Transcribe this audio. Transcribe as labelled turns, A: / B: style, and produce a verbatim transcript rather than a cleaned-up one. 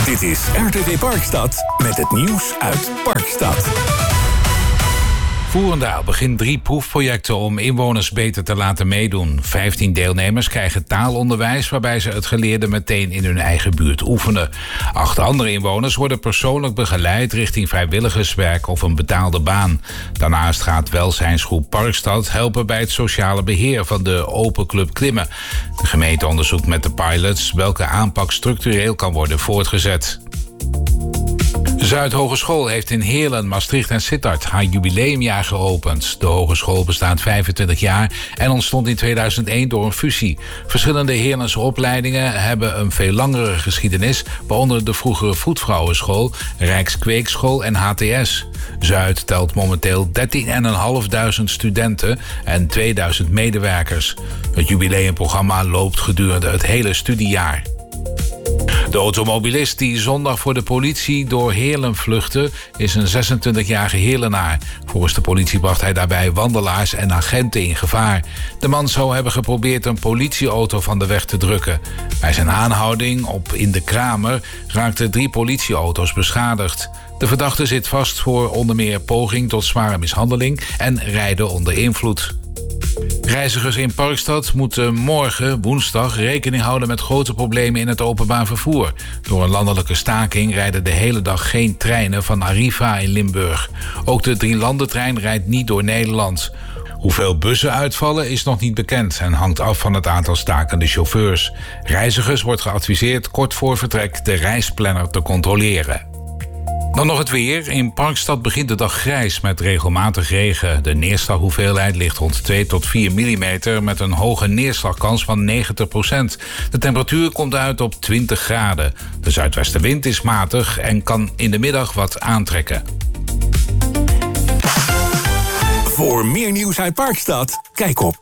A: Dit is R T V Parkstad met het nieuws uit Parkstad.
B: Voerendaal begint drie proefprojecten om inwoners beter te laten meedoen. Vijftien deelnemers krijgen taalonderwijs waarbij ze het geleerde meteen in hun eigen buurt oefenen. Acht andere inwoners worden persoonlijk begeleid richting vrijwilligerswerk of een betaalde baan. Daarnaast gaat welzijnsgroep Parkstad helpen bij het sociale beheer van de Open Club Klimmen. De gemeente onderzoekt met de pilots welke aanpak structureel kan worden voortgezet. Zuidhogeschool heeft in Heerlen, Maastricht en Sittard haar jubileumjaar geopend. De hogeschool bestaat vijfentwintig jaar en ontstond in tweeduizend één door een fusie. Verschillende Heerlense opleidingen hebben een veel langere geschiedenis, waaronder de vroegere Voetvrouwenschool, Rijkskweekschool en H T S. Zuid telt momenteel dertienduizend vijfhonderd studenten en tweeduizend medewerkers. Het jubileumprogramma loopt gedurende het hele studiejaar. De automobilist die zondag voor de politie door Heerlen vluchtte is een zesentwintigjarige Heerlenaar. Volgens de politie bracht hij daarbij wandelaars en agenten in gevaar. De man zou hebben geprobeerd een politieauto van de weg te drukken. Bij zijn aanhouding op In de Kramer raakten drie politieauto's beschadigd. De verdachte zit vast voor onder meer poging tot zware mishandeling en rijden onder invloed. Reizigers in Parkstad moeten morgen, woensdag, rekening houden met grote problemen in het openbaar vervoer. Door een landelijke staking rijden de hele dag geen treinen van Arriva in Limburg. Ook de drielandentrein rijdt niet door Nederland. Hoeveel bussen uitvallen is nog niet bekend en hangt af van het aantal stakende chauffeurs. Reizigers wordt geadviseerd kort voor vertrek de reisplanner te controleren. Dan nog het weer. In Parkstad begint de dag grijs met regelmatig regen. De neerslaghoeveelheid ligt rond twee tot vier millimeter... met een hoge neerslagkans van negentig procent. De temperatuur komt uit op twintig graden. De zuidwestenwind is matig en kan in de middag wat aantrekken.
A: Voor meer nieuws uit Parkstad, kijk op